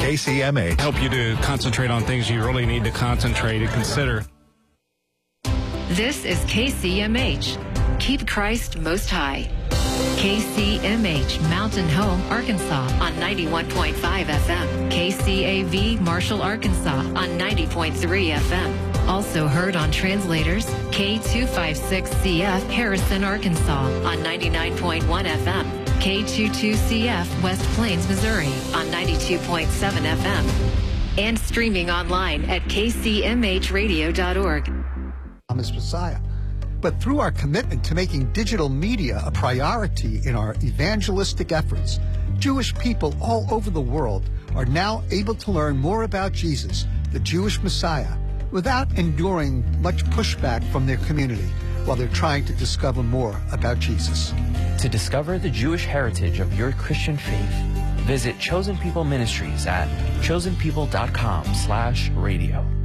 KCMH. Help you to concentrate on things you really need to concentrate and consider. This is KCMH. Keep Christ Most High. KCMH, Mountain Home, Arkansas on 91.5 FM. KCAV, Marshall, Arkansas on 90.3 FM. Also heard on translators, K256CF, Harrison, Arkansas on 99.1 FM. K22CF, West Plains, Missouri on 92.7 FM. And streaming online at kcmhradio.org. Promised Messiah. But through our commitment to making digital media a priority in our evangelistic efforts, Jewish people all over the world are now able to learn more about Jesus, the Jewish Messiah, without enduring much pushback from their community while they're trying to discover more about Jesus. To discover the Jewish heritage of your Christian faith, visit Chosen People Ministries at chosenpeople.com/radio.